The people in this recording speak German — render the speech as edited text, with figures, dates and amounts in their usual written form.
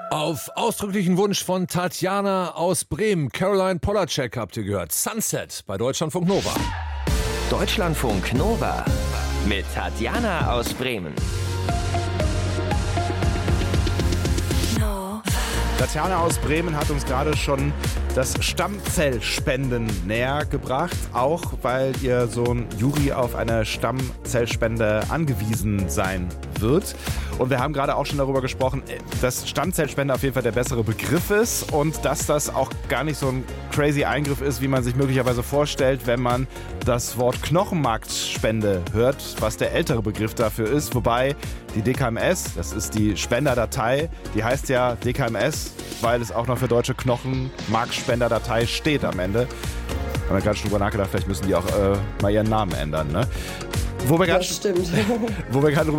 Auf ausdrücklichen Wunsch von Tatjana aus Bremen, Caroline Polacek habt ihr gehört. Sunset bei Deutschlandfunk Nova. Deutschlandfunk Nova mit Tatjana aus Bremen. Tatjana aus Bremen hat uns gerade schon das Stammzellspenden näher gebracht, auch weil ihr Sohn Juri auf eine Stammzellspende angewiesen sein wird. Und wir haben gerade auch schon darüber gesprochen, dass Stammzellspende auf jeden Fall der bessere Begriff ist und dass das auch gar nicht so ein crazy Eingriff ist, wie man sich möglicherweise vorstellt, wenn man das Wort Knochenmarkspende hört, was der ältere Begriff dafür ist. Wobei die DKMS, das ist die Spenderdatei, die heißt ja DKMS, weil es auch noch für deutsche Knochenmarkspenderdatei steht am Ende. Haben wir gerade schon drüber nachgedacht, vielleicht müssen die auch mal ihren Namen ändern, ne? Wo wir gerade Das stimmt. drüber